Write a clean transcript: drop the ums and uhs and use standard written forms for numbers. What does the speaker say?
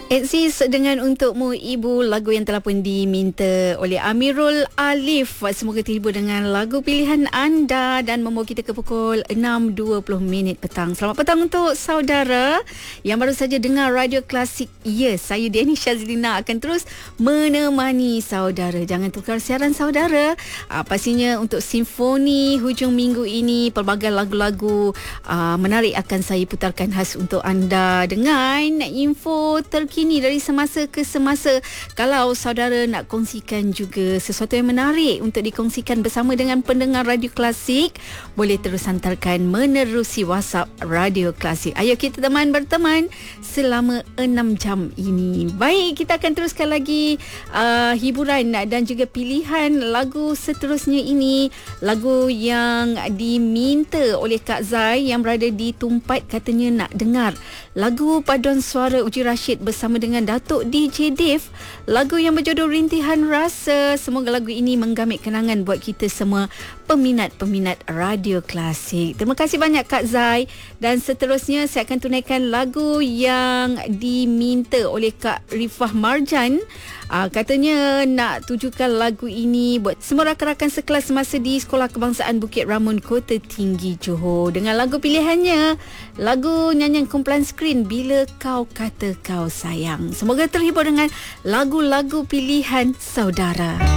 Exis dengan Untukmu Ibu, lagu yang telah pun diminta oleh Amirul Alif. Semoga terhibur dengan lagu pilihan anda dan membawa kita ke pukul 6.20 petang. Selamat petang untuk saudara yang baru saja dengar Radio Klasik. Ya, saya Diani Syazlina akan terus menemani saudara. Jangan tukar siaran saudara. Pastinya untuk simfoni hujung minggu ini, pelbagai lagu-lagu menarik akan saya putarkan khas untuk anda dengan info terkini dari semasa ke semasa. Kalau saudara nak kongsikan juga sesuatu yang menarik untuk dikongsikan bersama dengan pendengar Radio Klasik, boleh terus hantarkan menerusi WhatsApp Radio Klasik. Ayo kita berteman selama 6 jam ini. Baik, kita akan teruskan lagi hiburan dan juga pilihan lagu seterusnya ini. Lagu yang diminta oleh Kak Zai yang berada di Tumpat, katanya nak dengar lagu paduan suara Uji Rashid bersama dengan Datuk DJ Dave, lagu yang berjudul Rintihan Rasa. Semoga lagu ini menggamit kenangan buat kita semua peminat-peminat Radio Klasik. Terima kasih banyak Kak Zai. Dan seterusnya saya akan tunaikan lagu yang diminta oleh Kak Rifah Marjan. Katanya nak tujukan lagu ini buat semua rakan-rakan sekelas masa di Sekolah Kebangsaan Bukit Ramun, Kota Tinggi, Johor. Dengan lagu pilihannya, lagu nyanyian kumpulan Skrin, Bila Kau Kata Kau Sayang. Semoga terhibur dengan lagu-lagu pilihan saudara.